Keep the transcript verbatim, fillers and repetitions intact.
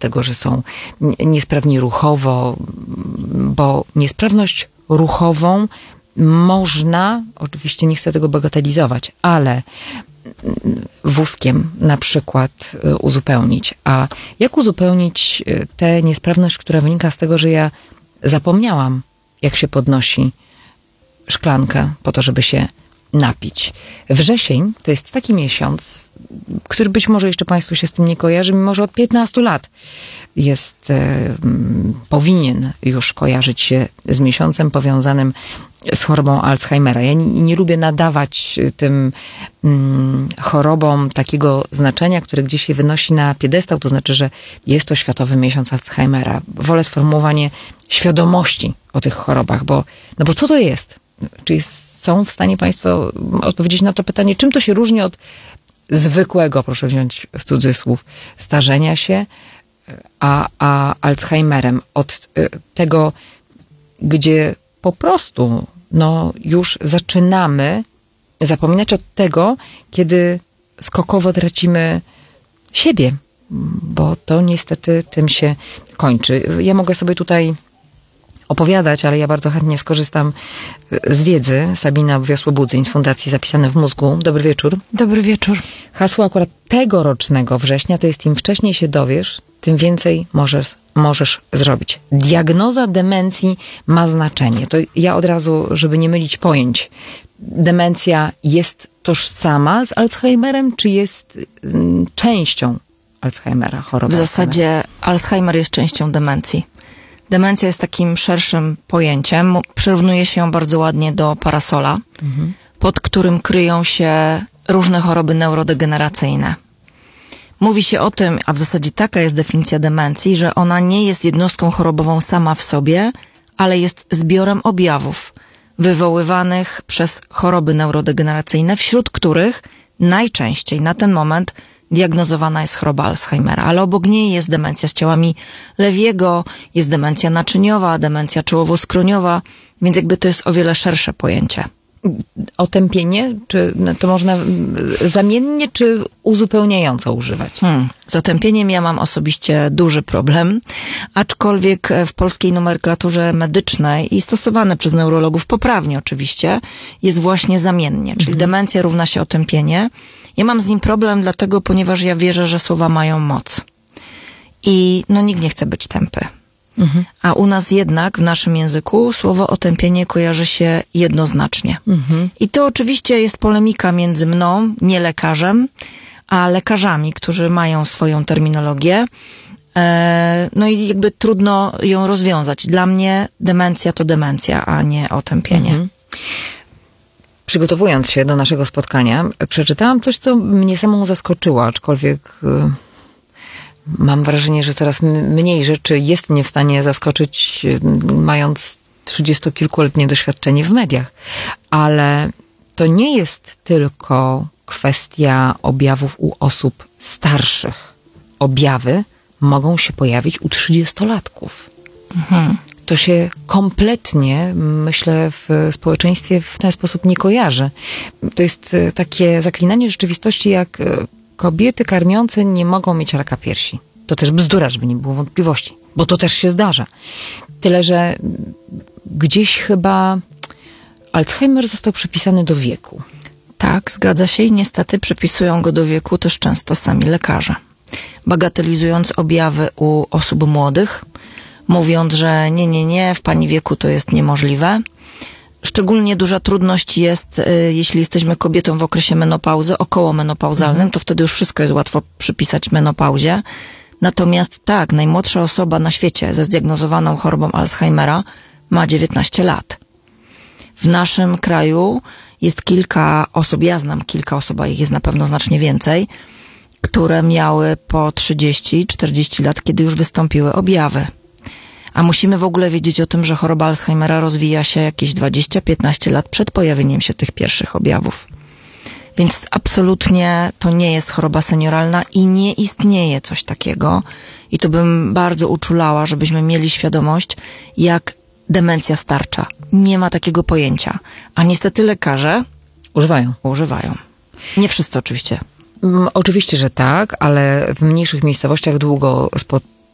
dlatego że są niesprawni ruchowo, bo niesprawność ruchową można, oczywiście nie chcę tego bagatelizować, ale wózkiem na przykład uzupełnić. A jak uzupełnić tę niesprawność, która wynika z tego, że ja zapomniałam, jak się podnosi szklankę po to, żeby się napić. Wrzesień to jest taki miesiąc, który być może jeszcze Państwu się z tym nie kojarzy, mimo że od piętnastu lat jest, e, powinien już kojarzyć się z miesiącem powiązanym z chorobą Alzheimera. Ja nie, nie lubię nadawać tym mm, chorobom takiego znaczenia, które gdzieś się wynosi na piedestał, to znaczy, że jest to Światowy Miesiąc Alzheimera. Wolę sformułowanie świadomości o tych chorobach, bo, no bo co to jest? Czy jest, są w stanie Państwo odpowiedzieć na to pytanie, czym to się różni od zwykłego, proszę wziąć w cudzysłów, starzenia się, a, a Alzheimerem, od tego, gdzie po prostu no, już zaczynamy zapominać od tego, kiedy skokowo tracimy siebie, bo to niestety tym się kończy. Ja mogę sobie tutaj opowiadać, ale ja bardzo chętnie skorzystam z wiedzy. Sabina Wiosło-Budzyń z Fundacji Zapisane w Mózgu. Dobry wieczór. Dobry wieczór. Hasło akurat tegorocznego września to jest: im wcześniej się dowiesz, tym więcej możesz, możesz zrobić. Diagnoza demencji ma znaczenie. To ja od razu, żeby nie mylić pojęć. Demencja jest tożsama z Alzheimerem, czy jest mm, częścią Alzheimera, choroby? W zasadzie Alzheimer jest częścią demencji. Demencja jest takim szerszym pojęciem. Przyrównuje się ją bardzo ładnie do parasola, mhm. pod którym kryją się różne choroby neurodegeneracyjne. Mówi się o tym, a w zasadzie taka jest definicja demencji, że ona nie jest jednostką chorobową sama w sobie, ale jest zbiorem objawów wywoływanych przez choroby neurodegeneracyjne, wśród których najczęściej na ten moment diagnozowana jest choroba Alzheimera, ale obok niej jest demencja z ciałami Lewiego, jest demencja naczyniowa, demencja czołowo-skroniowa, więc jakby to jest o wiele szersze pojęcie. Otępienie? Czy to można zamiennie, czy uzupełniająco używać? Hmm. Z otępieniem ja mam osobiście duży problem, aczkolwiek w polskiej nomenklaturze medycznej i stosowane przez neurologów poprawnie oczywiście, jest właśnie zamiennie, czyli mhm. demencja równa się otępienie. Ja mam z nim problem dlatego, ponieważ ja wierzę, że słowa mają moc. I no nikt nie chce być tępy. Mhm. A u nas jednak, w naszym języku, słowo otępienie kojarzy się jednoznacznie. Mhm. I to oczywiście jest polemika między mną, nie lekarzem, a lekarzami, którzy mają swoją terminologię. E, no i jakby trudno ją rozwiązać. Dla mnie demencja to demencja, a nie otępienie. Mhm. Przygotowując się do naszego spotkania, przeczytałam coś, co mnie samą zaskoczyło, aczkolwiek mam wrażenie, że coraz mniej rzeczy jest mnie w stanie zaskoczyć, mając trzydziestokilkuletnie doświadczenie w mediach. Ale to nie jest tylko kwestia objawów u osób starszych. Objawy mogą się pojawić u trzydziestolatków. Mhm. To się kompletnie, myślę, w społeczeństwie w ten sposób nie kojarzy. To jest takie zaklinanie rzeczywistości, jak kobiety karmiące nie mogą mieć raka piersi. To też bzdura, żeby nie było wątpliwości, bo to też się zdarza. Tyle, że gdzieś chyba Alzheimer został przypisany do wieku. Tak, zgadza się i niestety przypisują go do wieku też często sami lekarze. Bagatelizując objawy u osób młodych, mówiąc, że nie, nie, nie, w pani wieku to jest niemożliwe. Szczególnie duża trudność jest, y, jeśli jesteśmy kobietą w okresie menopauzy, okołomenopauzalnym, mhm. to wtedy już wszystko jest łatwo przypisać menopauzie. Natomiast tak, najmłodsza osoba na świecie ze zdiagnozowaną chorobą Alzheimera ma dziewiętnaście lat. W naszym kraju jest kilka osób, ja znam kilka osób, a ich jest na pewno znacznie więcej, które miały po trzydzieści czterdzieści lat, kiedy już wystąpiły objawy. A musimy w ogóle wiedzieć o tym, że choroba Alzheimera rozwija się jakieś dwadzieścia piętnaście lat przed pojawieniem się tych pierwszych objawów. Więc absolutnie to nie jest choroba senioralna i nie istnieje coś takiego. I tu bym bardzo uczulała, żebyśmy mieli świadomość, jak demencja starcza. Nie ma takiego pojęcia. A niestety lekarze używają. Używają. Nie wszyscy oczywiście. Oczywiście, że tak, ale w mniejszych miejscowościach długo spotykam